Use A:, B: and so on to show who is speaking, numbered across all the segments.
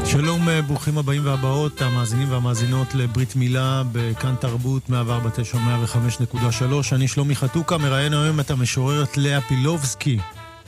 A: שלום, ברוכים הבאים והבאות, המאזינים והמאזינות לברית מילה בכאן תרבות 104.9 105.3. אני שלומי חתוקה, מראיין היום את המשוררת לאה פילובסקי.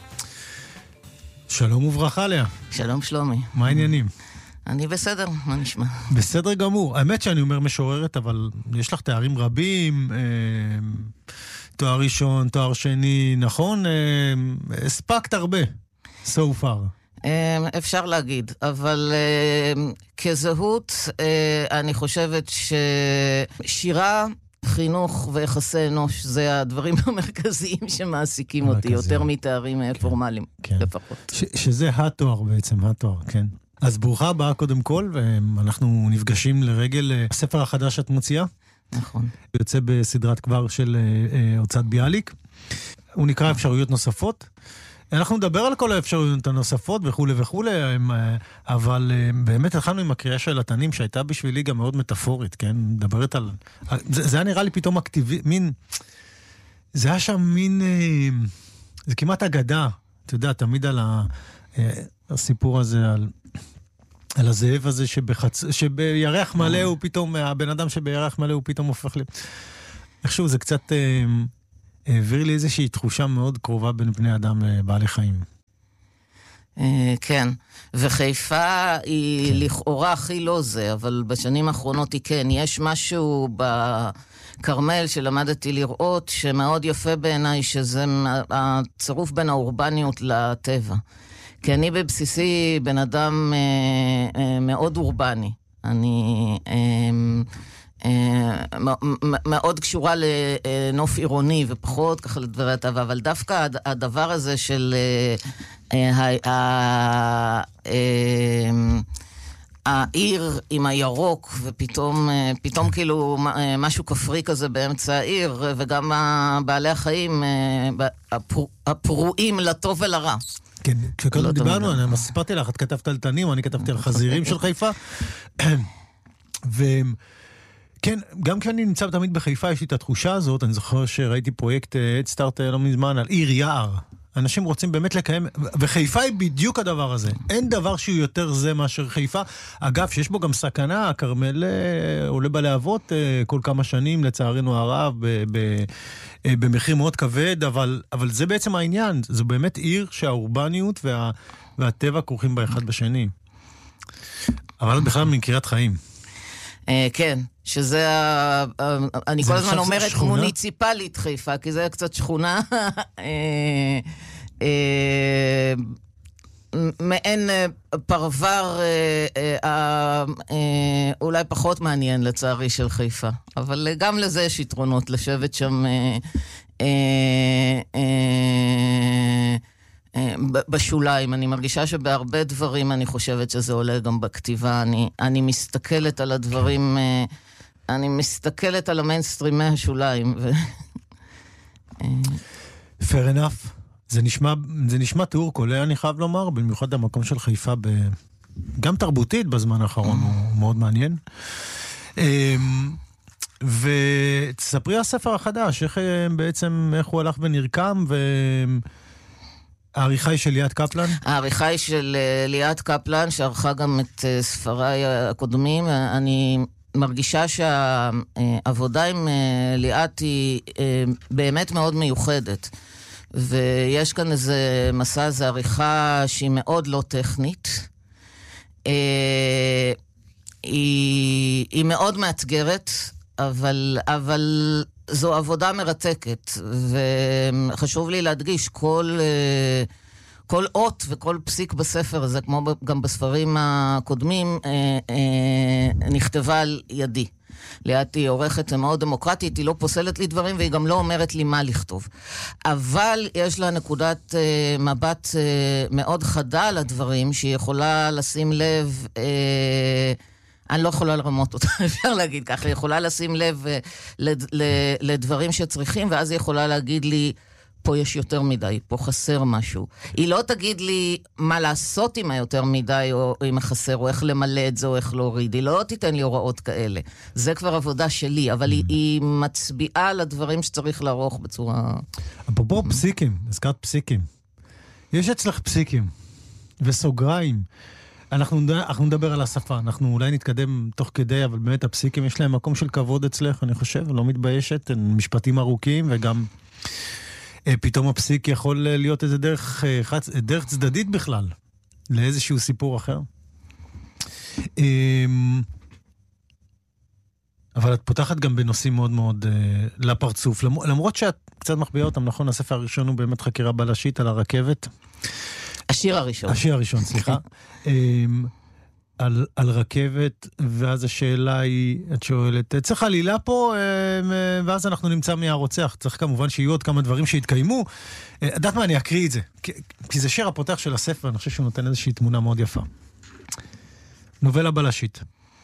A: שלום וברכה, לאה.
B: שלום שלומי.
A: מה העניינים?
B: אני בסדר, מה נשמע?
A: בסדר גמור. האמת שאני אומר משוררת, אבל יש לך תארים רבים, תואר ראשון, תואר שני, נכון? הספקת הרבה, so far.
B: אפשר להגיד, אבל כזהות אני חושבת ששירה, חינוך ויחסי אנוש זה הדברים המרכזיים שמעסיקים אותי, יותר מתארים פורמליים לפחות.
A: שזה התואר בעצם, התואר, כן. אז ברוכה הבאה קודם כל, ואנחנו נפגשים לרגל הספר החדש שאת מוציאה.
B: נכון.
A: הוא יוצא בסדרת כבר של הוצאת ביאליק. הוא נקרא אפשרויות נוספות. אנחנו נדבר על כל האפשרויות הנוספות וכו' וכו', אבל באמת התחלנו עם הקריאה של התנים, שהייתה בשבילי גם מאוד מטאפורית, כן? מדברת על... זה היה נראה לי פתאום אקטיבי, מין... זה היה שם מין... זה כמעט אגדה, אתה יודע, תמיד על הסיפור הזה, על הזאב הזה שבירח מלא הוא פתאום, הבן אדם שבירח מלא הוא פתאום הופך לי... איכשהו זה קצת... העביר לי איזושהי תחושה מאוד קרובה בין בני אדם לבעלי חיים.
B: כן, וחיפה היא לכאורה הכי לא זה, אבל בשנים האחרונות היא כן. יש משהו בקרמל שלמדתי לראות שמאוד יפה בעיניי, שזה הצירוף בין האורבניות לטבע. כי אני בבסיסי בן אדם מאוד אורבני. אני... מאוד קשורה לנוף עירוני ופחות ככה לדברי הטבע, אבל דווקא הדבר הזה של העיר עם הירוק ופתאום כאילו משהו כפרי כזה באמצע העיר, וגם בעלי החיים הפרועים לטוב ולרע.
A: כן, כשקודם דיברנו, אני סיפרתי לך, את כתבת על תנים, אני כתבתי על חזירים של חיפה, כן, גם כשאני נמצא תמיד בחיפה, יש לי את התחושה הזאת. אני זוכר שראיתי פרויקט Head Start לא מזמן על עיר יער. אנשים רוצים באמת לקיים, וחיפה היא בדיוק הדבר הזה. אין דבר שהוא יותר זה מאשר חיפה. אגב, שיש בו גם סכנה, הכרמל עולה בלהבות כל כמה שנים, לצערנו הרב, במחיר מאוד כבד, אבל זה בעצם העניין. זו באמת עיר שהאורבניות והטבע כרוכים באחד בשני. אבל בכלל מקריית חיים.
B: כן, שזה, אני כל הזמן אומרת מוניציפלית חיפה, כי זה קצת שכונה, מעין פרבר, אולי פחות מעניין לצערי של חיפה, אבל גם לזה יש יתרונות, לשבת שם בשוליים. אני מרגישה שבהרבה דברים אני חושבת שזה עולה גם בכתיבה. אני מסתכלת על הדברים, אני מסתכלת על המיינסטרים מהשוליים.
A: Fair enough. זה נשמע תיאור קולה, אני חייב לומר, במיוחד המקום של חיפה, גם תרבותית בזמן האחרון, הוא מאוד מעניין. ותספרי על הספר החדש, איך הוא הלך ונרקם, העריכה היא של ליאת קפלן?
B: העריכה היא של ליאת קפלן, שערכה גם את ספריי הקודמים. אני מרגישה שהעבודה עם ליאת היא באמת מאוד מיוחדת. ויש כאן איזה מסע, איזו עריכה שהיא מאוד לא טכנית. היא מאוד מאתגרת, אבל זו עבודה מרתקת, וחשוב לי להדגיש, כל אות וכל פסיק בספר הזה, כמו גם בספרים הקודמים, נכתבה על ידי. ליאת היא עורכת מאוד דמוקרטית, היא לא פוסלת לי דברים, והיא גם לא אומרת לי מה לכתוב. אבל יש לה נקודת מבט מאוד חדה על הדברים, שהיא יכולה לשים לב... אני לא יכולה לרמות אותה, אפשר להגיד ככה, היא יכולה לשים לב לדברים שצריכים, ואז היא יכולה להגיד לי, פה יש יותר מדי, פה חסר משהו. היא לא תגיד לי מה לעשות עם היותר מדי, או עם החסר, או איך למלא את זה, או איך להוריד. היא לא תיתן לי הוראות כאלה. זה כבר עבודה שלי, אבל היא מצביעה לדברים שצריך לערוך בצורה...
A: אפרופו פסיקים, הזכרת פסיקים. יש אצלך פסיקים, וסוגריים. אנחנו נדבר על השפה, אנחנו אולי נתקדם תוך כדי, אבל באמת הפסיקים יש להם מקום של כבוד אצלך, אני חושב, לא מתביישת, משפטים ארוכים, וגם פתאום הפסיק יכול להיות איזה דרך צדדית בכלל, לאיזשהו סיפור אחר. אבל את פותחת גם בנושאים מאוד מאוד לפרצוף, למרות שאת קצת מחביאה אותם, נכון, הספר הראשון הוא באמת חקירה בלשית על הרכבת.
B: השיר הראשון.
A: השיר הראשון, סליחה. על רכבת, ואז השאלה היא, את שואלת, צריך עלילה פה, ואז אנחנו נמצא מי הרוצח. צריך כמובן שיהיו עוד כמה דברים שהתקיימו. יודעת מה, אני אקריא את זה. כי זה שיר הפותח של הספר, אני חושב שהוא נותן איזושהי תמונה מאוד יפה. נובלה בלשית.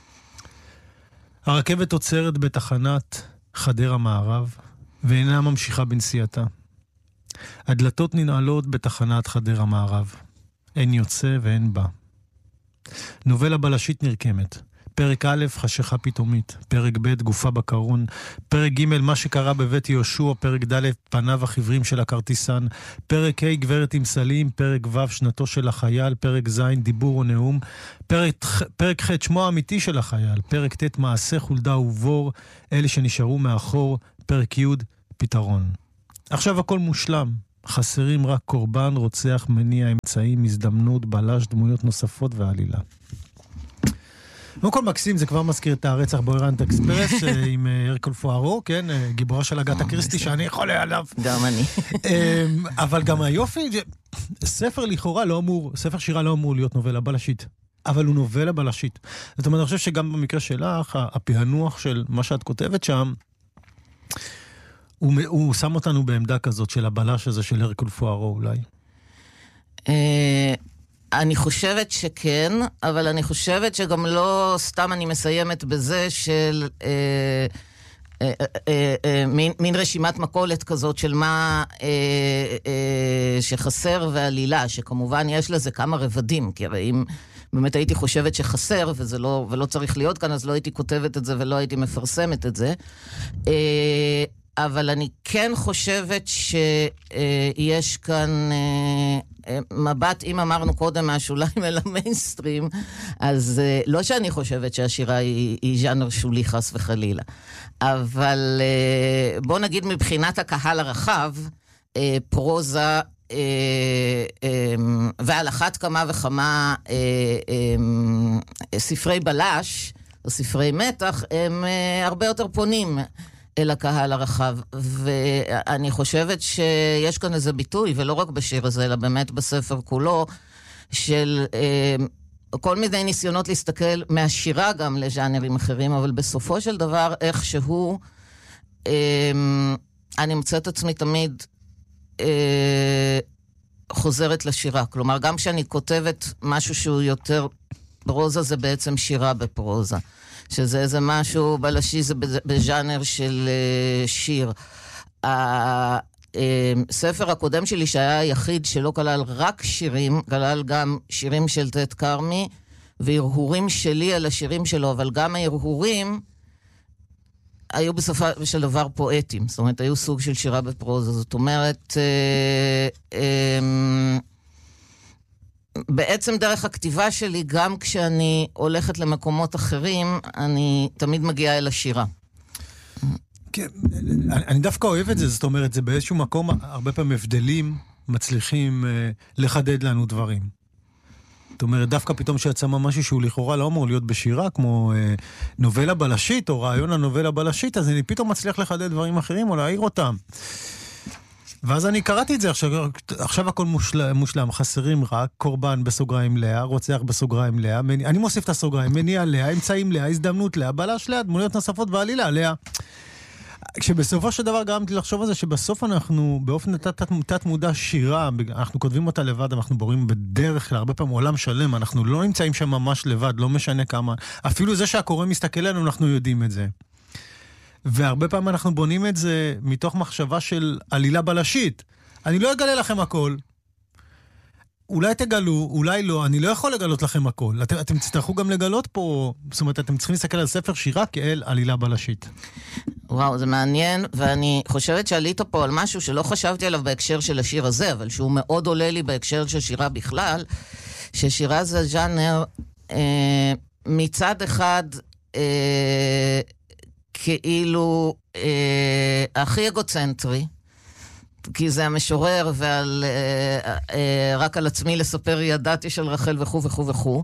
A: הרכבת עוצרת בתחנת חדרה מערב, ואינה ממשיכה בנסיעתה. הדלתות ננעלות בתחנת חדרה מערב. אין יוצא ואין בא. נובלה בלשית נרקמת. פרק א', חשיכה פתאומית. פרק ב', גופה בקרון. פרק ג', מה שקרה בבית יהושע. פרק ד', פניו החברים של הכרטיסן. פרק ה', גברת עם סלים. פרק ו', שנתו של החייל. פרק ז', דיבור או נאום. פרק ח', שמו האמיתי של החייל. פרק ט', מעשה חולדה ובור. אלה שנשארו מאחור. פרק י', פתרון. עכשיו הכל מושלם. חסרים רק קורבן, רוצח, מניע, אמצעים, הזדמנות, בלש, דמויות נוספות ועלילה. כל מקסים, זה כבר מזכיר את הרצח באוריינט אקספרס עם הרקול פוארו, כן? גיבורה של אגתה קריסטי שאני יכול עליו.
B: גם אני.
A: אבל גם היופי, ספר לכאורה לא אמור, ספר שירה לא אמור להיות נובלה בלשית. אבל הוא נובלה בלשית. זאת אומרת, אני חושב שגם במקרה שלך, הפענוח של מה שאת כותבת שם, הוא שם אותנו בעמדה כזאת של הבלש הזה של הרקול פוארו אולי.
B: אני חושבת שכן, אבל אני חושבת שגם לא סתם אני מסיימת בזה של מין רשימת מקולת כזאת של מה שחסר ועלילה, שכמובן יש לזה כמה רבדים, כי הרי אם באמת הייתי חושבת שחסר ולא צריך להיות כאן, אז לא הייתי כותבת את זה ולא הייתי מפרסמת את זה. אבל אני כן חושבת שיש כאן מבט, אם אמרנו קודם מהשוליים אל המיינסטרים, אז לא שאני חושבת שהשירה היא ז'אנר שולי חס וחלילה, אבל בוא נגיד מבחינת הקהל הרחב, פרוזה, ועל אחת כמה וכמה ספרי בלש, או ספרי מתח, הם הרבה יותר פונים אל הקהל הרחב, ואני חושבת שיש כאן איזה ביטוי, ולא רק בשיר הזה, אלא באמת בספר כולו, של כל מיני ניסיונות להסתכל מהשירה גם לז'אנרים אחרים, אבל בסופו של דבר איכשהו, אני מוצאת עצמי תמיד חוזרת לשירה. כלומר, גם כשאני כותבת משהו שהוא יותר פרוזה, זה בעצם שירה בפרוזה. שזה איזה משהו בלשי, זה בז'אנר של שיר. הספר הקודם שלי שהיה היחיד שלא כלל רק שירים, כלל גם שירים של תת קרמי, והרהורים שלי על השירים שלו, אבל גם ההרהורים היו בסופו של דבר פואטים. זאת אומרת, היו סוג של שירה בפרוזה. זאת אומרת, בעצם דרך הכתיבה שלי, גם כשאני הולכת למקומות אחרים, אני תמיד מגיעה אל השירה.
A: כן, אני דווקא אוהב את זה, זאת אומרת, זה באיזשהו מקום, הרבה פעמים הבדלים מצליחים לחדד לנו דברים. זאת אומרת, דווקא פתאום שיצא משהו שהוא לכאורה לא אמור להיות בשירה, כמו נובלה בלשית, או רעיון הנובלה בלשית, אז אני פתאום מצליח לחדד דברים אחרים, או להעיר אותם. ואז אני קראתי את זה, עכשיו הכל מושלם, חסרים רק קורבן בסוגריים לאה, רוצח בסוגריים לאה, אני מוסיף את הסוגריים, מניע לאה, אמצעים לאה, הזדמנות לאה, בלש לאה, דמויות נוספות ועלילה לאה. כשבסופו של דבר גרמתי לחשוב על זה, שבסוף אנחנו באופן תת מודע שירה, אנחנו כותבים אותה לבד, אנחנו בורים בדרך כלל, הרבה פעמים עולם שלם, אנחנו לא נמצאים שם ממש לבד, לא משנה כמה, אפילו זה שהקורא מסתכל עלינו, אנחנו יודעים את זה. והרבה פעמים אנחנו בונים את זה מתוך מחשבה של עלילה בלשית. אני לא אגלה לכם הכל. אולי תגלו, אולי לא, אני לא יכול לגלות לכם הכל. אתם תצטרכו גם לגלות פה, זאת אומרת, אתם צריכים להסתכל על ספר שירה כאל עלילה בלשית.
B: וואו, זה מעניין, ואני חושבת שעלית פה על משהו שלא חשבתי עליו בהקשר של השיר הזה, אבל שהוא מאוד עולה לי בהקשר של שירה בכלל, ששירה זה ז'אנר מצד אחד כאילו הכי אגוצנטרי, כי זה המשורר רק על עצמי לספר ידעתי של רחל וכו' וכו' וכו'.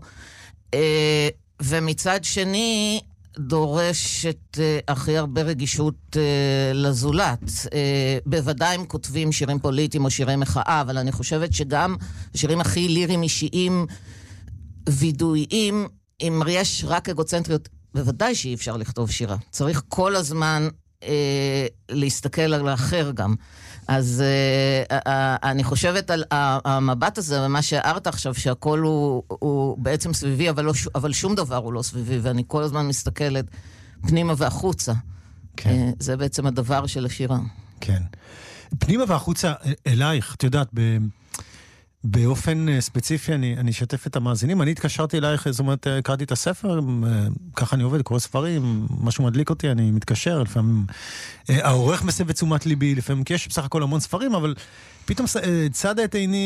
B: ומצד שני דורשת הכי הרבה רגישות לזולת. בוודאי הם כותבים שירים פוליטיים או שירי מחאה, אבל אני חושבת שגם שירים הכי ליריים אישיים וידואיים, אם יש רק אגוצנטריות, בוודאי שאי אפשר לכתוב שירה. צריך כל הזמן להסתכל על האחר גם. אז אני חושבת על המבט הזה, ומה שהערת עכשיו, שהכל הוא בעצם סביבי, אבל שום דבר הוא לא סביבי, ואני כל הזמן מסתכלת פנימה והחוצה. כן. זה בעצם הדבר של השירה.
A: כן. פנימה והחוצה אלייך, את יודעת, באופן ספציפי אני אשתף את המאזינים. אני התקשרתי אלייך, זאת אומרת, קראתי את הספר, ככה אני עובד, קורא ספרים, משהו מדליק אותי, אני מתקשר, לפעמים העורך מסב את תשומת ליבי, לפעמים כי יש בסך הכל המון ספרים, אבל פתאום צדה את עיני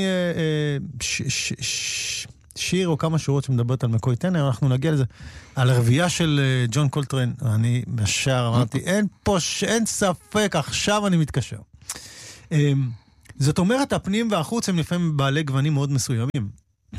A: שיר או כמה שורות שמדברת על מקוי טנר, אנחנו נגיע לזה, על הרבייה של ג'ון קולטריין, אני בשער אמרתי, אין ספק, עכשיו אני מתקשר. זאת אומרת, הפנים והחוץ הם לפעמים בעלי גוונים מאוד מסוימים.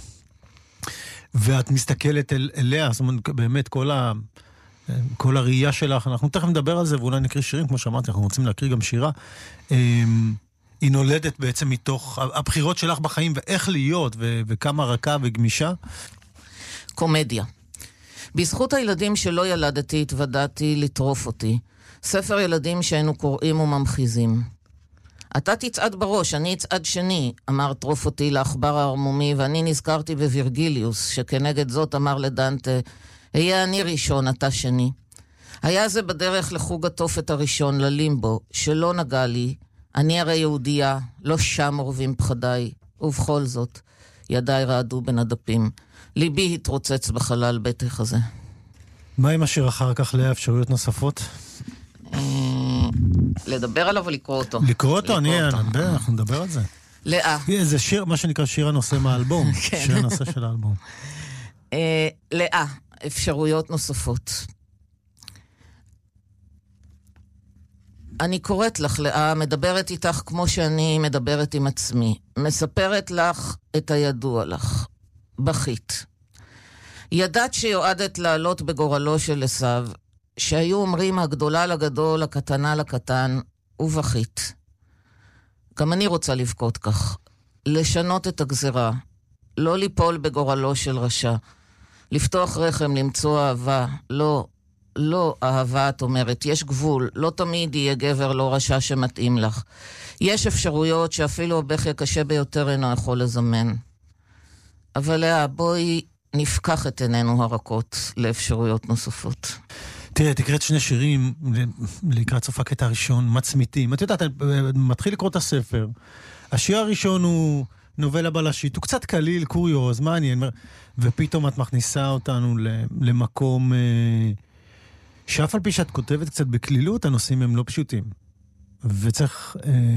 A: ואת מסתכלת אליה, זאת אומרת, באמת כל הראייה שלך, אנחנו תכף נדבר על זה, ואולי נקריא שירים, כמו שאמרתי, אנחנו רוצים להקריא גם שירה. היא נולדת בעצם מתוך הבחירות שלך בחיים, ואיך להיות, וכמה רכה וגמישה.
B: קומדיה. בזכות הילדים שלא ילדתי, התוודעתי לטרוף אותי. ספר ילדים שהיינו קוראים וממחיזים. אתה תצעד בראש, אני אצעד שני, אמר טרוף אותי לאחבר הערמומי, ואני נזכרתי בווירגיליוס, שכנגד זאת אמר לדנטה, היה אני ראשון, אתה שני. היה זה בדרך לחוג התופת הראשון, ללימבו, שלא נגע לי, אני הרי יהודייה, לא שם עורבים פחדיי, ובכל זאת, ידיי רעדו בין הדפים. ליבי התרוצץ בחלל בטח הזה.
A: מה עם השיר אחר כך לאפשרויות נוספות?
B: לדבר עליו או לקרוא אותו?
A: לקרוא אותו, אנחנו נדבר על זה.
B: לאה.
A: זה שיר, מה שנקרא שיר הנושא מהאלבום. שיר הנושא של האלבום.
B: לאה, אפשרויות נוספות. אני קוראת לך, לאה, מדברת איתך כמו שאני מדברת עם עצמי. מספרת לך את הידוע לך. בכית. ידעת שיועדת לעלות בגורלו של עשיו, שהיו אומרים הגדולה לגדול, הקטנה לקטן, ובכית. גם אני רוצה לבכות כך. לשנות את הגזרה. לא ליפול בגורלו של רשע. לפתוח רחם, למצוא אהבה. לא אהבה, את אומרת. יש גבול. לא תמיד יהיה גבר לא רשע שמתאים לך. יש אפשרויות שאפילו הבכי הקשה ביותר אינו יכול לזמן. אבל לאה, בואי נפקח את עינינו הרכות לאפשרויות נוספות.
A: תראה, תקראת שני שירים לקראת סוף הקטע הראשון, מצמיתים. את יודעת, מתחיל לקרוא את הספר. השיר הראשון הוא נובלה בלשית, הוא קצת קליל, קוריוז, מעניין, ופתאום את מכניסה אותנו למקום שאף על פי שאת כותבת קצת בקלילות, הנושאים הם לא פשוטים. וצריך...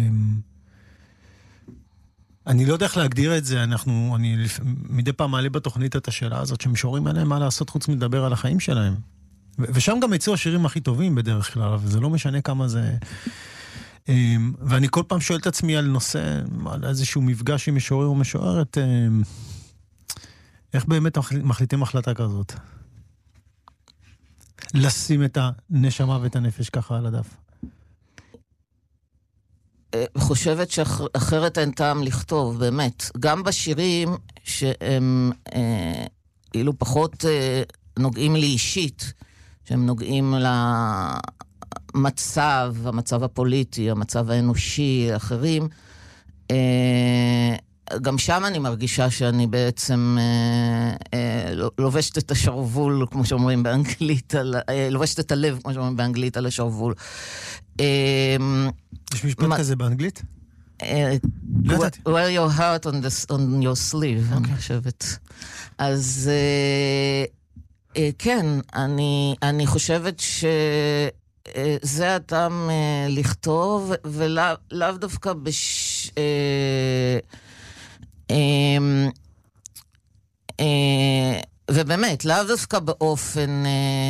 A: אני לא יודע איך להגדיר את זה, אני מדי פעם מעלה בתוכנית את השאלה הזאת, שמשוררים עליהם מה לעשות חוץ מלדבר על החיים שלהם. ושם גם יצאו השירים הכי טובים בדרך כלל, וזה לא משנה כמה זה... ואני כל פעם שואל את עצמי על נושא, על איזשהו מפגש עם משורר או משוררת, איך באמת מחליטים החלטה כזאת? לשים את הנשמה ואת הנפש ככה על הדף.
B: חושבת שאחרת אין טעם לכתוב, באמת. גם בשירים שהם כאילו פחות נוגעים לי אישית, שהם נוגעים למצב, המצב הפוליטי, המצב האנושי, אחרים, גם שם אני מרגישה שאני בעצם לובשת את השרוול, כמו שאומרים באנגלית, לובשת את הלב, כמו שאומרים באנגלית, על השרוול.
A: יש משפט כזה באנגלית?
B: wear your heart on your sleeve, אני חושבת. אז כן, אני חושבת שזה הטעם לכתוב, ולאו דווקא ובאמת, לאו דווקא באופן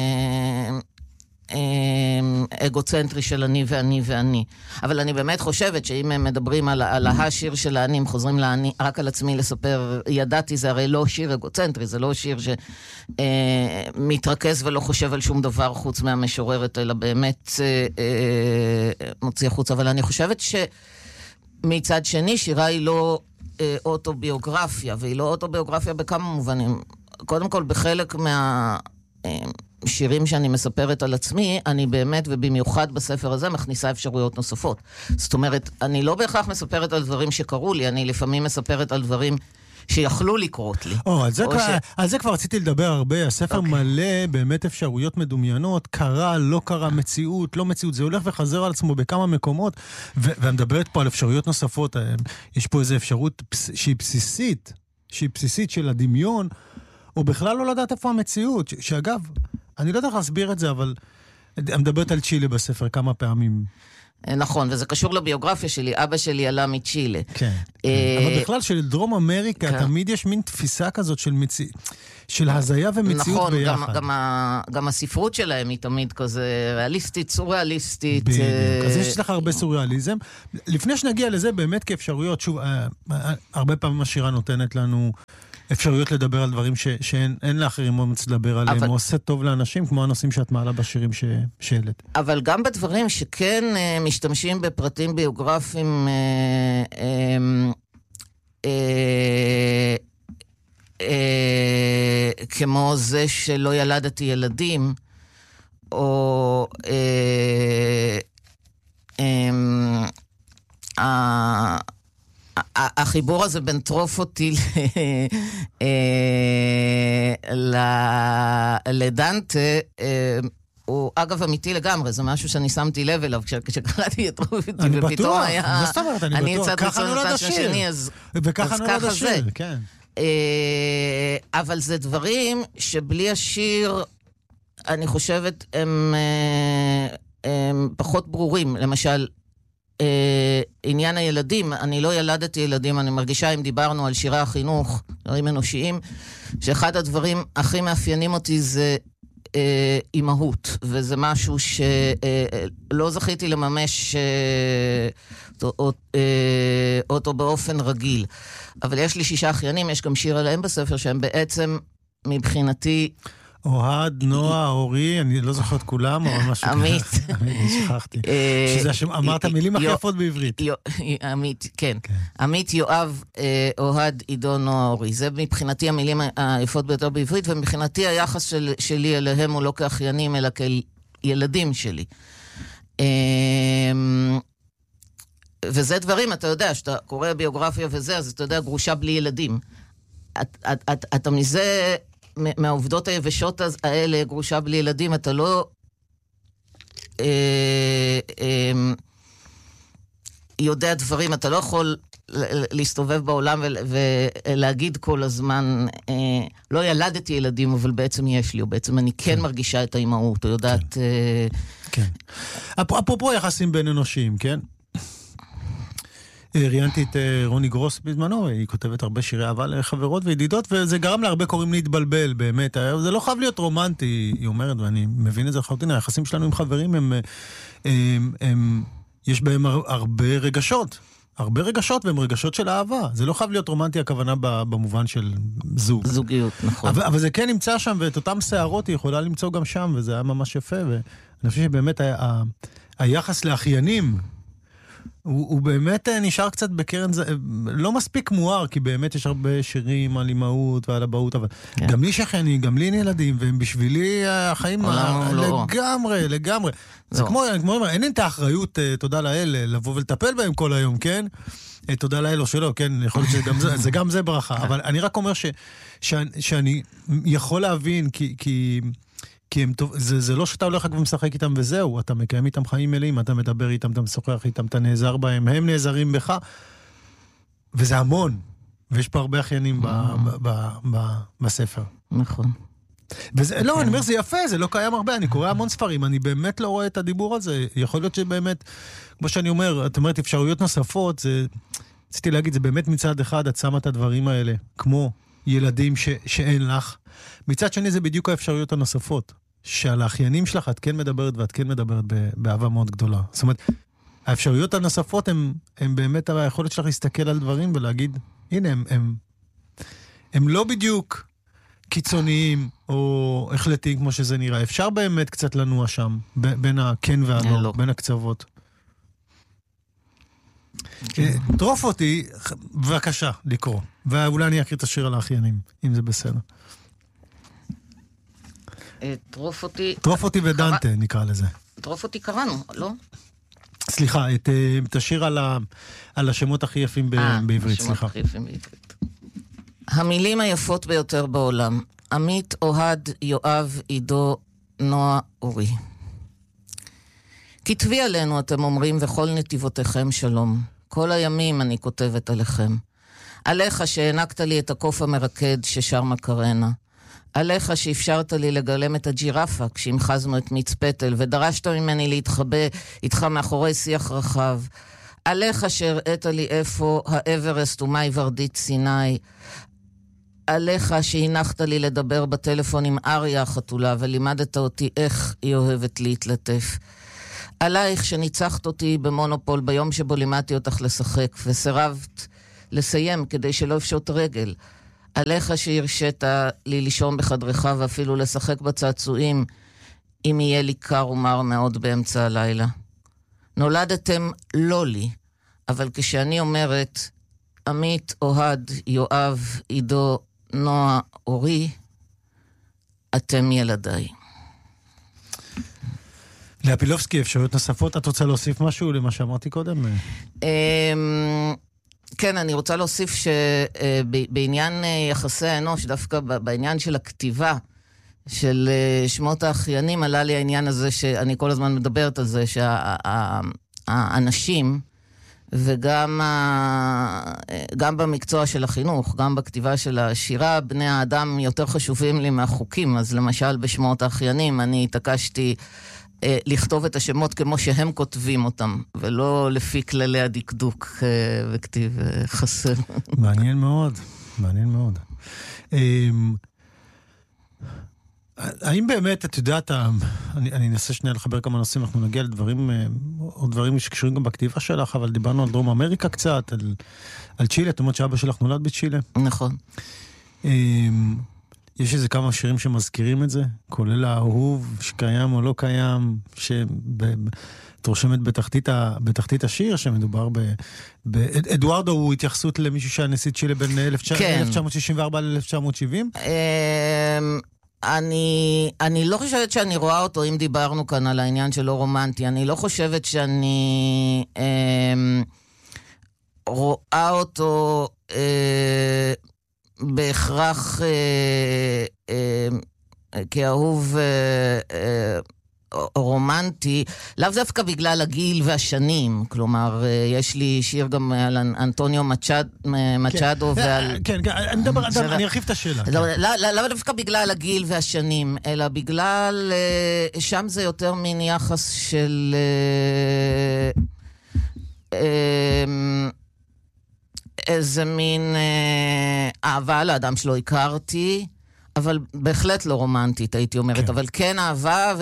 B: אגוצנטרי של אני ואני ואני. אבל אני באמת חושבת שאם הם מדברים על השיר של האני, הם חוזרים לאני, רק על עצמי לספר, ידעתי, זה הרי לא שיר אגוצנטרי, זה לא שיר שמתרכז ולא חושב על שום דבר חוץ מהמשוררת, אלא באמת מוציא חוץ. אבל אני חושבת שמצד שני, שירה היא לא אוטוביוגרפיה, והיא לא אוטוביוגרפיה בכמה מובנים. קודם כל, בחלק שירים שאני מספרת על עצמי, אני באמת, ובמיוחד בספר הזה, מכניסה אפשרויות נוספות. זאת אומרת, אני לא בהכרח מספרת על דברים שקרו לי, אני לפעמים מספרת על דברים שיכלו לקרות לי.
A: על זה כבר רציתי לדבר הרבה, הספר מלא באמת אפשרויות מדומיינות, קרה, לא קרה, מציאות, לא מציאות, זה הולך וחזר על עצמו בכמה מקומות, ואני מדברת פה על אפשרויות נוספות, יש פה איזו אפשרות שהיא בסיסית של הדמיון, או בכלל לא לדעת איפה המציאות, שאגב, אני לא יודע איך להסביר את זה, אבל אני מדברת על צ'ילה בספר כמה פעמים.
B: נכון, וזה קשור לביוגרפיה שלי, אבא שלי עלה מצ'ילה.
A: כן, אבל בכלל של דרום אמריקה, תמיד יש מין תפיסה כזאת של הזיה ומציאות ביחד.
B: נכון, גם הספרות שלהם היא תמיד כזה ריאליסטית, סוריאליסטית.
A: בדיוק, אז יש לך הרבה סוריאליזם. לפני שנגיע לזה, באמת כאפשרויות, שוב, הרבה פעמים השירה נותנת לנו אפשרויות לדבר על דברים שאין לאחרים אומץ לדבר עליהם, או עושה טוב לאנשים, כמו הנושאים שאת מעלה בשירים שהעלית.
B: אבל גם בדברים שכן משתמשים בפרטים ביוגרפיים, כמו זה שלא ילדתי ילדים, או החיבור הזה בין טרוף אותי לדנטה, הוא אגב אמיתי לגמרי, זה משהו שאני שמתי לב אליו, כשקראתי את טרוף אותי, ופתאום היה...
A: אני בטוח, ככה נולד השיר. וככה נולד השיר, כן.
B: אבל זה דברים שבלי השיר, אני חושבת, הם פחות ברורים. למשל, עניין הילדים, אני לא ילדתי ילדים, אני מרגישה אם דיברנו על שירי החינוך, דברים אנושיים, שאחד הדברים הכי מאפיינים אותי זה אימהות, וזה משהו שלא זכיתי לממש אותו באופן רגיל. אבל יש לי 6 אחיינים, יש גם שיר עליהם בספר, שהם בעצם מבחינתי...
A: אוהד, נועה, אורי, אני לא זוכר את כולם, אבל משהו ככה.
B: עמית.
A: שכחתי. אמרת מילים הכי יפות בעברית.
B: עמית, כן. עמית, יואב, אוהד, עידו, נועה, אורי. זה מבחינתי המילים היפות ביותר בעברית, ומבחינתי היחס שלי אליהם הוא לא כאחיינים, אלא כילדים שלי. וזה דברים, אתה יודע, שאתה קורא ביוגרפיה וזה, אז אתה יודע, גרושה בלי ילדים. אתה מזה... מהעובדות היבשות האלה, גרושה בלי ילדים, אתה לא יודע דברים, אתה לא יכול להסתובב בעולם ולהגיד כל הזמן, לא ילדתי ילדים, אבל בעצם יש לי, או בעצם אני כן מרגישה את האימהות, או יודעת...
A: כן. אפרופו יחסים בין אנושיים, כן? ראיינתי את רוני גרוס בזמנו, היא כותבת הרבה שירי אהבה לחברות וידידות, וזה גרם להרבה קוראים להתבלבל, באמת. זה לא חייב להיות רומנטי, היא אומרת, ואני מבין את זה לחלוטין, היחסים שלנו עם חברים, יש בהם הרבה רגשות, והם רגשות של אהבה. זה לא חייב להיות רומנטי, הכוונה במובן של זוג.
B: זוגיות, נכון.
A: אבל זה כן נמצא שם, ואת אותם שערות היא יכולה למצוא גם שם, וזה היה ממש יפה, ואני חושב שבאמת היחס לאחיינים, הוא באמת נשאר קצת בקרן, לא מספיק מואר, כי באמת יש הרבה שירים על אימהות ועל אבהות, אבל גם לי שכני, גם לי ילדים, והם בשבילי החיים לגמרי. זה כמו, אין את האחריות, תודה לאל, לבוא ולטפל בהם כל היום, כן? תודה לאל או שלא, כן? יכול להיות שגם זה ברכה. אבל אני רק אומר שאני יכול להבין, כי זה לא שאתה הולך ומשחק איתם וזהו, אתה מקיים איתם חיים מלאים, אתה מדבר איתם, אתה משוחח איתם, אתה נעזר בהם, הם נעזרים בך, וזה המון, ויש פה הרבה אחיינים בספר.
B: נכון.
A: לא, אני אומר, זה יפה, זה לא קיים הרבה, אני קורא המון ספרים, אני באמת לא רואה את הדיבור הזה, יכול להיות שבאמת, כמו שאני אומר, את אומרת, אפשרויות נוספות, רציתי להגיד, זה באמת מצד אחד, את שמה את הדברים האלה, כמו ילדים שאין לך. מצד שני זה בדיוק האפשרויות הנוספות, שעל האחיינים שלך את כן מדברת ואת כן מדברת באהבה מאוד גדולה. זאת אומרת, האפשרויות הנוספות הם באמת היכולת שלך להסתכל על דברים ולהגיד, הנה, הם לא בדיוק קיצוניים או החלטיים כמו שזה נראה. אפשר באמת קצת לנוע שם, בין הכן והלא, בין הקצוות. טרוף אותי, בבקשה, לקרוא. ואולי אני אקריא את השיר על האחיינים, אם זה בסדר. טרוף אותי ודנטה, נקרא לזה.
B: טרוף אותי קראנו, לא?
A: סליחה, את השיר על השמות הכי יפים בעברית, סליחה.
B: המילים היפות ביותר בעולם. עמית, אוהד, יואב, עידו, נועה, אורי. כתבי עלינו, אתם אומרים, וכל נתיבותיכם שלום. כל הימים אני כותבת עליכם. עליך שהענקת לי את הקוף המרקד ששר מקרנה. עליך שאפשרת לי לגלם את הג'ירפה כשהמחזנו את מיץ פטל, ודרשת ממני להתחבא איתך מאחורי שיח רחב. עליך שהראית לי איפה האברסט ומאי ורדית סיני. עליך שהנחת לי לדבר בטלפון עם אריה החתולה, ולימדת אותי איך היא אוהבת להתלטף. עלייך שניצחת אותי במונופול ביום שבו לימדתי אותך לשחק, וסירבת לסיים כדי שלא אפשוט רגל. עליך שהרשית לי לישון בחדרך ואפילו לשחק בצעצועים, אם יהיה לי קר ומר מאוד באמצע הלילה. נולדתם לא לי, אבל כשאני אומרת, עמית, אוהד, יואב, עידו, נועה, אורי, אתם ילדיי.
A: להפילובסקי, אפשרויות נוספות, את רוצה להוסיף משהו למה שאמרתי קודם?
B: כן, אני רוצה להוסיף שבעניין יחסי האנוש, דווקא בעניין של הכתיבה של שמות האחיינים, עלה לי העניין הזה שאני כל הזמן מדברת על זה, שהאנשים, וגם במקצוע של החינוך, גם בכתיבה של השירה, בני האדם יותר חשובים לי מהחוקים. אז למשל בשמות האחיינים, אני התעקשתי לכתוב את השמות כמו שהם כותבים אותם, ולא לפי כללי הדקדוק וכתיב חסר.
A: מעניין מאוד, מעניין מאוד. האם באמת, את יודעת, אני אנסה שנייה לחבר כמה נושאים, אנחנו נגיע לדברים, או דברים שקשורים גם בכתיבה שלך, אבל דיברנו על דרום אמריקה קצת, על צ'ילה, את אומרת שאבא שלך נולד בצ'ילה.
B: נכון.
A: יש איזה כמה שירים שמזכירים את זה, כולל האהוב שקיים או לא קיים, שאת רושמת בתחתית השיר, שמדובר אדוארדו הוא התייחסות למישהו שהיה נשיא צ'ילה בין 1964 ל-1970?
B: אני לא חושבת שאני רואה אותו, אם דיברנו כאן על העניין שלא רומנטי, אני לא חושבת שאני רואה אותו בהכרח כאהוב רומנטי, לאו דווקא בגלל הגיל והשנים, כלומר, יש לי שיר גם על אנטוניו מצ'אדו ועל...
A: כן, אני ארחיב את השאלה.
B: לאו דווקא בגלל הגיל והשנים, אלא בגלל, שם זה יותר מין יחס של... איזה מין אהבה לאדם שלא הכרתי, אבל בהחלט לא רומנטית, הייתי אומרת, אבל כן אהבה,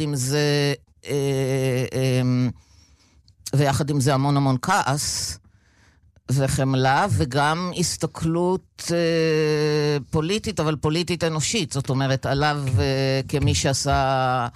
B: ויחד עם זה המון המון כעס וחמלה, וגם הסתכלות פוליטית, אבל פוליטית אנושית, זאת אומרת, עליו כמי שעשה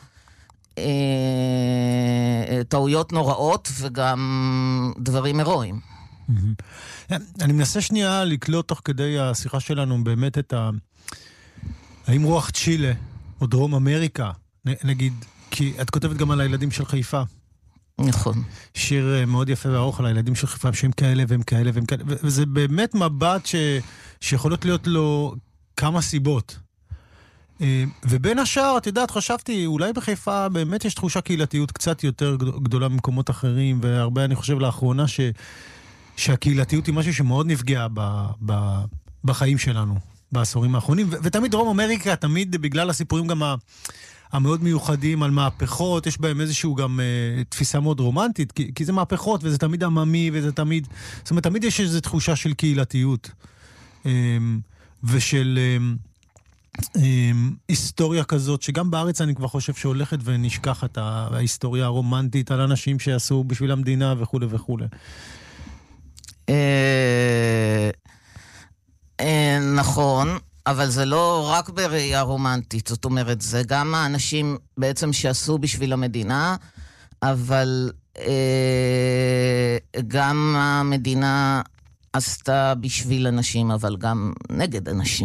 B: טעויות נוראות, וגם דברים הירואיים.
A: אני מנסה שנייה לקלוט תוך כדי השיחה שלנו באמת את האם רוח צ'ילה או דרום אמריקה, נגיד, כי את כותבת גם על הילדים של חיפה.
B: נכון.
A: שיר מאוד יפה וארוך על הילדים של חיפה, שהם כאלה והם כאלה והם כאלה, וזה באמת מבט שיכולות להיות לו כמה סיבות. ובין השאר, את יודעת, חשבתי, אולי בחיפה באמת יש תחושה קהילתיות קצת יותר גדולה ממקומות אחרים, והרבה אני חושב לאחרונה שהקהילתיות היא משהו שמאוד נפגע בחיים שלנו, בעשורים האחרונים, ותמיד דרום אמריקה, תמיד בגלל הסיפורים גם המאוד מיוחדים על מהפכות, יש בהם איזשהו גם תפיסה מאוד רומנטית, כי זה מהפכות, וזה תמיד עממי, וזה תמיד, זאת אומרת, תמיד יש איזו תחושה של קהילתיות. ושל היסטוריה כזאת, שגם בארץ אני כבר חושב שהולכת ונשכחת ההיסטוריה הרומנטית על אנשים שעשו בשביל המדינה וכו' וכו'.
B: נכון, אבל זה לא רק בראייה רומנטית, זאת אומרת, זה גם האנשים בעצם שעשו בשביל המדינה, אבל גם המדינה עשתה בשביל אנשים, אבל גם נגד אנשים.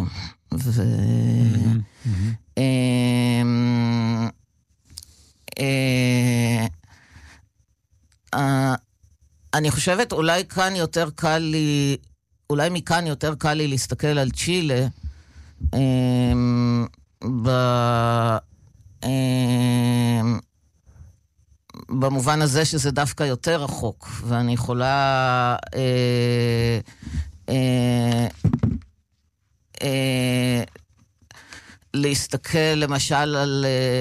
B: אני חושבת, אולי מכאן יותר קל לי להסתכל על צ'ילה, במובן הזה שזה דווקא יותר רחוק, ואני יכולה להסתכל למשל על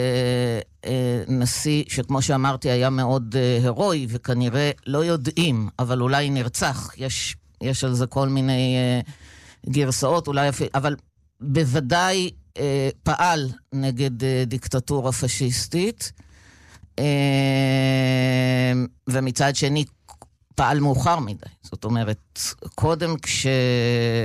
B: נשיא שכמו שאמרתי היה מאוד הרואי, וכנראה לא יודעים, אבל אולי נרצח, יש על זה כל מיני גרסאות, אולי אבל בוודאי פעל נגד דיקטטורה פשיסטית, ומצד שני פעל מאוחר מדי. זאת אומרת, קודם